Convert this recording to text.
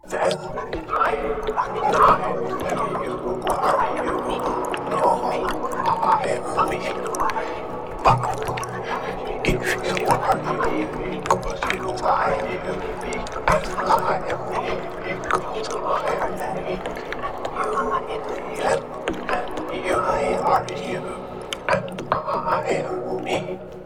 then I know you are you. Know me, I am me. But if you are you, because you are you, and I am me, because I am me, then you are you, and I am me.